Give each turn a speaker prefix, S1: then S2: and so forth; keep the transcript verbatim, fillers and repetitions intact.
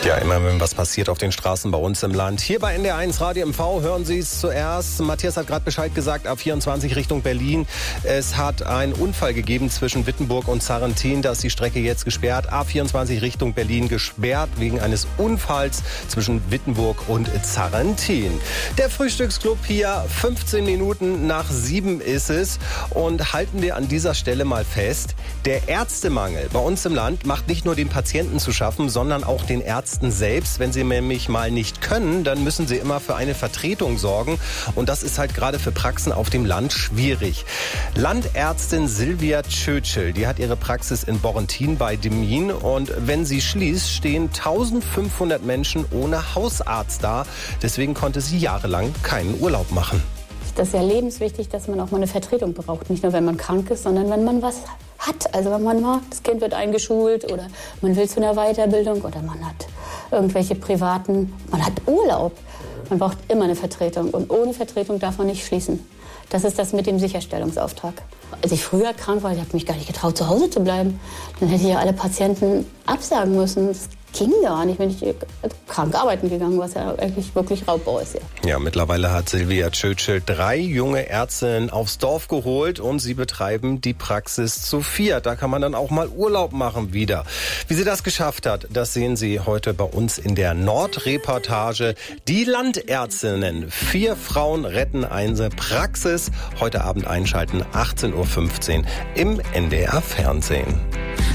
S1: Ja, immer wenn was passiert auf den Straßen bei uns im Land. Hier bei N D R eins Radio M V hören Sie es zuerst. Matthias hat gerade Bescheid gesagt, A vierundzwanzig Richtung Berlin. Es hat einen Unfall gegeben zwischen Wittenburg und Sarrentin. Da ist die Strecke jetzt gesperrt. A vierundzwanzig Richtung Berlin gesperrt wegen eines Unfalls zwischen Wittenburg und Sarrentin. Der Frühstücksclub hier, fünfzehn Minuten nach sieben ist es. Und halten wir an dieser Stelle mal fest, der Ärztemangel bei uns im Land macht nicht nur den Patienten zu schaffen, sondern auch den Ärzten selbst. Wenn sie nämlich mal nicht können, dann müssen sie immer für eine Vertretung sorgen. Und das ist halt gerade für Praxen auf dem Land schwierig. Landärztin Silvia Tschötschel, die hat ihre Praxis in Borrentin bei Demmin. Und wenn sie schließt, stehen eintausendfünfhundert Menschen ohne Hausarzt da. Deswegen konnte sie jahrelang keinen Urlaub machen.
S2: Das ist ja lebenswichtig, dass man auch mal eine Vertretung braucht. Nicht nur, wenn man krank ist, sondern wenn man was hat. Also wenn man mal, das Kind wird eingeschult oder man will zu einer Weiterbildung oder man hat irgendwelche privaten, man hat Urlaub. Man braucht immer eine Vertretung und ohne Vertretung darf man nicht schließen. Das ist das mit dem Sicherstellungsauftrag. Als ich früher krank war, ich habe mich gar nicht getraut, zu Hause zu bleiben. Dann hätte ich ja alle Patienten absagen müssen. Das ging gar nicht, wenn ich krank arbeiten gegangen, was ja eigentlich wirklich Raubbau ist. Ja,
S1: ja, mittlerweile hat Silvia Tschötschel drei junge Ärztinnen aufs Dorf geholt und sie betreiben die Praxis zu viert. Da kann man dann auch mal Urlaub machen wieder. Wie sie das geschafft hat, das sehen Sie heute bei uns in der Nordreportage. Die Landärztinnen. Vier Frauen retten eine Praxis. Heute Abend einschalten, achtzehn Uhr fünfzehn im N D R Fernsehen.